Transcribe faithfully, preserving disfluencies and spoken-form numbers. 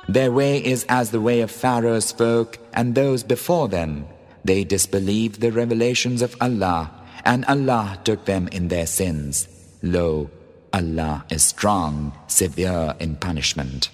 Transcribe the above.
Their way is as the way of Pharaoh's folk and those before them. They disbelieved the revelations of Allah, and Allah took them in their sins. Lo, Allah is strong, severe in punishment.